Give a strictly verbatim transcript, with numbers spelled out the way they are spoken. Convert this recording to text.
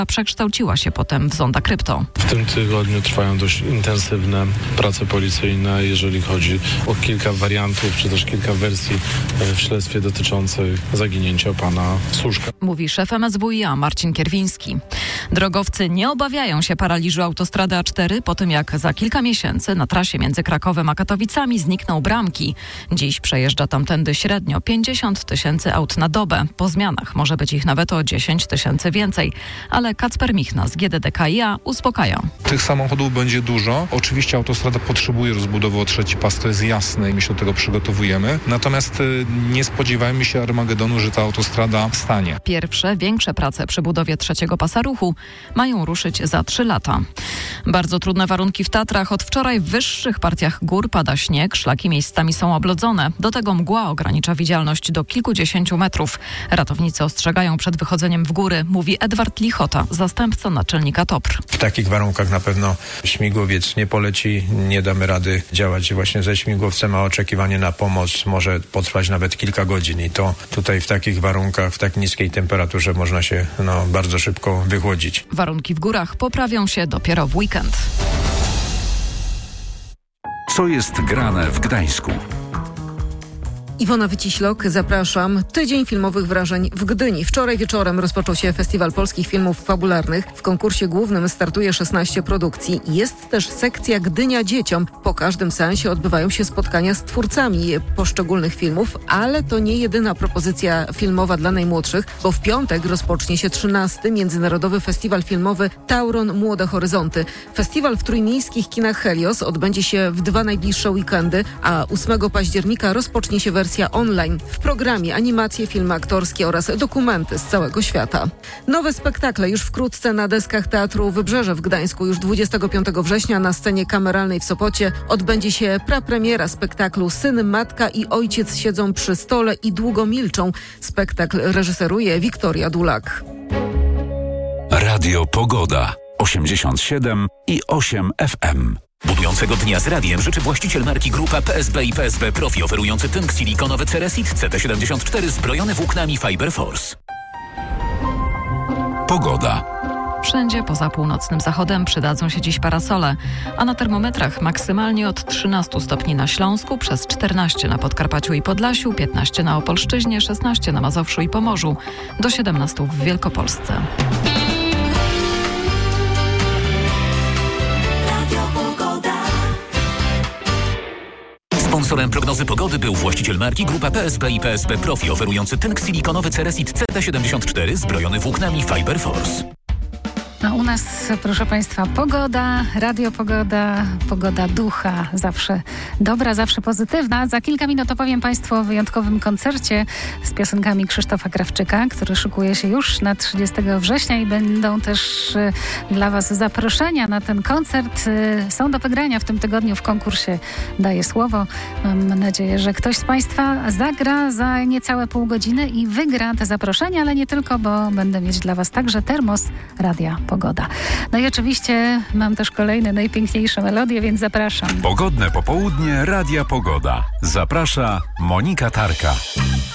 a przekształciła się potem w Zonda Krypto. W tym tygodniu trwają dość intensywne prace policyjne, jeżeli chodzi o kilka wariantów, czy też kilka wersji w śledztwie dotyczących zaginięcia pana Suszka. Mówi szef M S W i A Marcin Kierwiński. Drogowcy nie obawiają się paraliżu autostrady A cztery po tym, jak za kilka miesięcy na trasie między Krakowem a Katowicami znikną bramki. Dziś przejeżdża tamtędy średnio pięćdziesiąt tysięcy aut na dobę. Po zmianach może być ich nawet o dziesięć tysięcy więcej. Ale Kacper Michna z G D D K i A uspokaja. Tych samochodów będzie dużo. Oczywiście autostrada potrzebuje rozbudowy o trzeci pas, to jest jasne i my się do tego przygotowujemy. Natomiast y, nie spodziewajmy się Armagedonu, że ta autostrada stanie. Pierwsze, większe prace przy budowie trzeciego pasa ruchu mają ruszyć za trzy lata. Bardzo trudne warunki w Tatrach. Od wczoraj w wyższych partiach gór pada śnieg, szlaki miejscami są oblodzone. Do tego mgła ogranicza widzialność do kilkudziesięciu metrów. Ratownicy ostrzegają przed wychodzeniem w góry, mówi Edward Lichota, zastępca naczelnika T O P R. W takich warunkach na pewno śmigłowiec nie poleci, nie damy rady działać właśnie ze śmigłowcem, a oczekiwanie na pomoc może potrwać nawet kilka godzin i to tutaj w takich warunkach, w tak niskiej temperaturze można się no, bardzo szybko wychłodzić. Warunki w górach poprawią się dopiero w weekend. Co jest grane w Gdańsku? Iwona Wyciślok, zapraszam. Tydzień filmowych wrażeń w Gdyni. Wczoraj wieczorem rozpoczął się Festiwal Polskich Filmów Fabularnych. W konkursie głównym startuje szesnaście produkcji. Jest też sekcja Gdynia Dzieciom. Po każdym seansie odbywają się spotkania z twórcami poszczególnych filmów, ale to nie jedyna propozycja filmowa dla najmłodszych, bo w piątek rozpocznie się trzynasty Międzynarodowy Festiwal Filmowy Tauron Młode Horyzonty. Festiwal w trójmiejskich kinach Helios odbędzie się w dwa najbliższe weekendy, a ósmego października rozpocznie się wersja online. W programie animacje, filmy aktorskie oraz dokumenty z całego świata. Nowe spektakle już wkrótce na deskach Teatru Wybrzeże w Gdańsku. Już dwudziestego piątego września na scenie kameralnej w Sopocie odbędzie się prapremiera spektaklu Syn, matka i ojciec siedzą przy stole i długo milczą. Spektakl reżyseruje Wiktoria Dulak. Radio Pogoda osiemdziesiąt siedem i osiem F M. Budującego dnia z radiem życzy właściciel marki Grupa P S B i P S B Profi, oferujący tynk silikonowy Ceresit C T siedemdziesiąt cztery zbrojony włóknami Fiber Force. Pogoda. Wszędzie poza północnym zachodem przydadzą się dziś parasole, a na termometrach maksymalnie od trzynastu stopni na Śląsku, przez czternaście na Podkarpaciu i Podlasiu, piętnaście na Opolszczyźnie, szesnaście na Mazowszu i Pomorzu, do siedemnastu w Wielkopolsce. Sponsorem prognozy pogody był właściciel marki Grupa P S B i P S B Profi, oferujący tynk silikonowy Ceresit C T siedemdziesiąt cztery zbrojony włóknami Fiber Force. A u nas, proszę Państwa, pogoda, radiopogoda, pogoda ducha, zawsze dobra, zawsze pozytywna. Za kilka minut opowiem Państwu o wyjątkowym koncercie z piosenkami Krzysztofa Krawczyka, który szykuje się już na trzydziestego września i będą też y, dla Was zaproszenia na ten koncert. Y, są do wygrania w tym tygodniu w konkursie Daję Słowo. Mam nadzieję, że ktoś z Państwa zagra za niecałe pół godziny i wygra te zaproszenia, ale nie tylko, bo będę mieć dla Was także termos Radia Pogoda. No i oczywiście mam też kolejne najpiękniejsze melodie, więc zapraszam. Pogodne popołudnie Radia Pogoda. Zaprasza Monika Tarka.